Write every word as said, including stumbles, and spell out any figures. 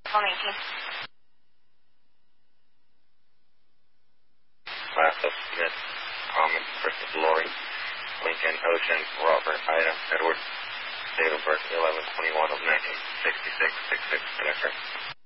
Call nineteen. Class of Smith, Thomas, Christopher, Lori, Lincoln, Ocean, Robert, Ida, Edward. Date of birth eleven twenty-one of nineteen sixty-six, six six, connector.